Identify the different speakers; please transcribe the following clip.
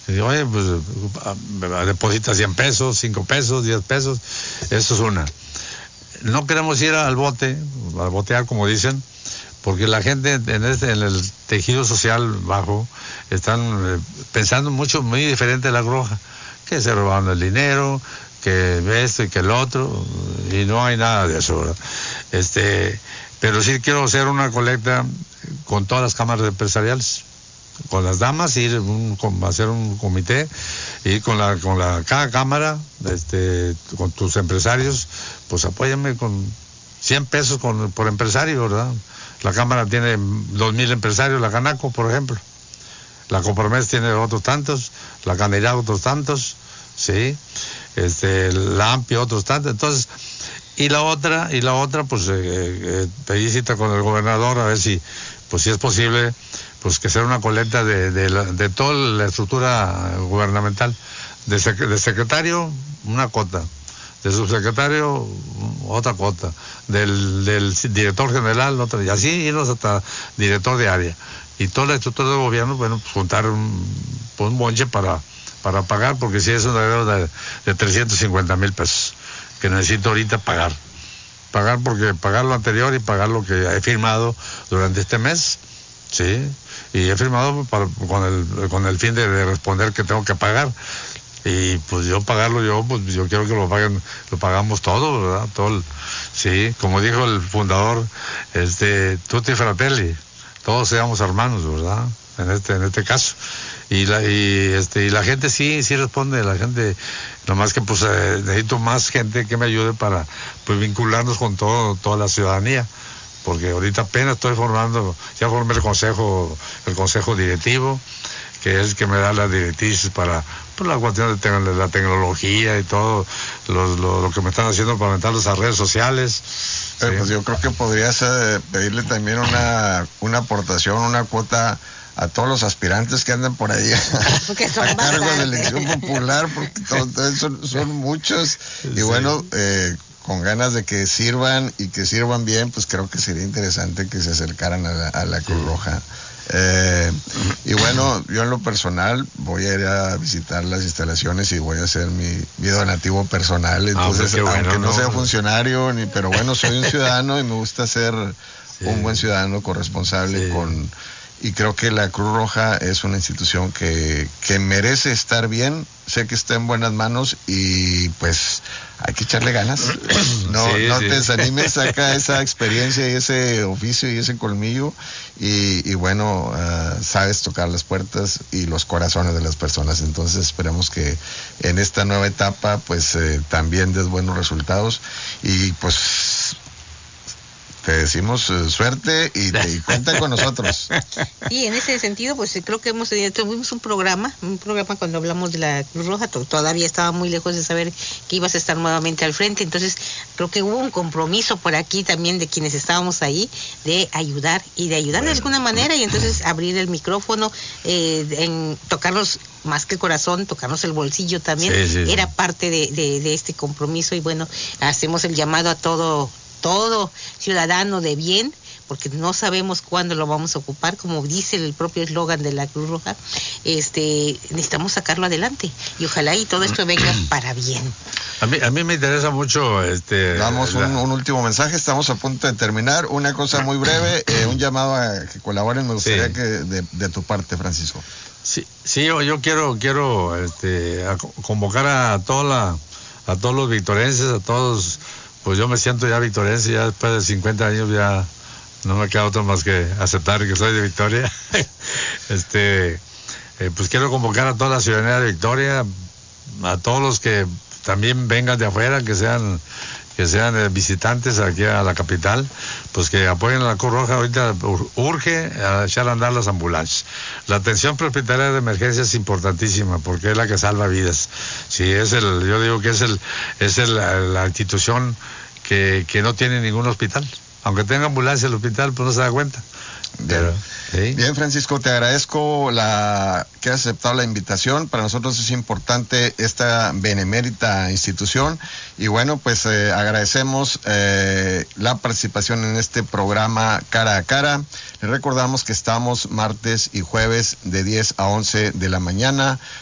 Speaker 1: Y digo, oye, pues deposita 100 pesos, 5 pesos, 10 pesos. Eso es una. No queremos ir al bote, a botear, como dicen, porque la gente en el tejido social bajo están pensando mucho, muy diferente de la Cruz Roja, que se robaron el dinero, que esto y que el otro, y no hay nada de eso, ¿verdad? Pero sí quiero hacer una colecta con todas las cámaras empresariales, con las damas, hacer un comité, y cada cámara, con tus empresarios, pues apóyame con 100 pesos por empresario, ¿verdad? La cámara tiene 2,000 empresarios, la Canaco, por ejemplo. La Coparmex tiene otros tantos, la Canidad otros tantos, sí, la AMPI otros tantos. Entonces, y la otra, pues pedí cita con el gobernador a ver si es posible, pues que sea una colecta de toda la estructura gubernamental. De secretario, una cuota. De subsecretario, otra cuota. Del director general, otra. Y así irnos hasta director de área. Y toda la estructura de gobierno, bueno, pues juntar un bonche para pagar, porque si es una deuda de 350,000 pesos que necesito ahorita pagar, porque pagar lo anterior y pagar lo que he firmado durante este mes, sí, y he firmado con el fin de responder que tengo que pagar, y pues yo quiero que lo pagamos todo, ¿verdad? Sí, como dijo el fundador, tutti fratelli, todos seamos hermanos, ¿verdad? En este caso. Y la gente sí responde, la gente, nomás que pues necesito más gente que me ayude para pues vincularnos con toda la ciudadanía, porque ahorita apenas estoy ya formé el consejo directivo, que es el que me da las directrices para pues la cuestión de la tecnología y todo lo que me están haciendo para aumentar las redes sociales.
Speaker 2: Pero sí. Pues yo creo que podrías pedirle también una aportación, una cuota a todos los aspirantes que andan por ahí a cargo de elección popular, porque son muchos, y bueno, con ganas de que sirvan y que sirvan bien, pues creo que sería interesante que se acercaran a la Cruz Roja. Y bueno, yo en lo personal voy a ir a visitar las instalaciones y voy a hacer mi donativo personal, entonces aunque no sea funcionario, pero bueno, soy un ciudadano y me gusta ser un buen ciudadano corresponsable y creo que la Cruz Roja es una institución que merece estar bien. Sé que está en buenas manos y pues hay que echarle ganas. No te desanimes, saca esa experiencia y ese oficio y ese colmillo y bueno, sabes tocar las puertas y los corazones de las personas. Entonces esperemos que en esta nueva etapa pues también des buenos resultados y pues te decimos suerte y cuenta con nosotros.
Speaker 3: Y en ese sentido, pues creo que tuvimos un programa cuando hablamos de la Cruz Roja, todavía estaba muy lejos de saber que ibas a estar nuevamente al frente, entonces creo que hubo un compromiso por aquí también de quienes estábamos ahí, de ayudar de alguna manera, y entonces abrir el micrófono, tocarnos más que el corazón, tocarnos el bolsillo también, era parte de este compromiso, y bueno, hacemos el llamado a todo ciudadano de bien, porque no sabemos cuándo lo vamos a ocupar, como dice el propio eslogan de la Cruz Roja, necesitamos sacarlo adelante, y ojalá y todo esto venga para bien.
Speaker 1: A mí me interesa mucho
Speaker 2: damos un último mensaje, estamos a punto de terminar, una cosa muy breve, un llamado a que colaboren, me gustaría que de tu parte, Francisco.
Speaker 1: Sí, yo quiero convocar a todos los victorenses, a todos. Pues yo me siento ya victorense, ya después de 50 años ya no me queda otro más que aceptar que soy de Victoria. Pues quiero convocar a toda la ciudadanía de Victoria, a todos los que también vengan de afuera, que sean visitantes aquí a la capital, pues que apoyen a la Cruz Roja. Ahorita urge a echar a andar las ambulancias. La atención prehospitalaria de emergencia es importantísima porque es la que salva vidas. Sí, yo digo que es la institución que no tiene ningún hospital. Aunque tenga ambulancia el hospital, pues no se da cuenta. Pero,
Speaker 2: Bien, Francisco, te agradezco que has aceptado la invitación. Para nosotros es importante esta benemérita institución y bueno, pues agradecemos la participación en este programa Cara a Cara. Les recordamos que estamos martes y jueves de 10 a 11 de la mañana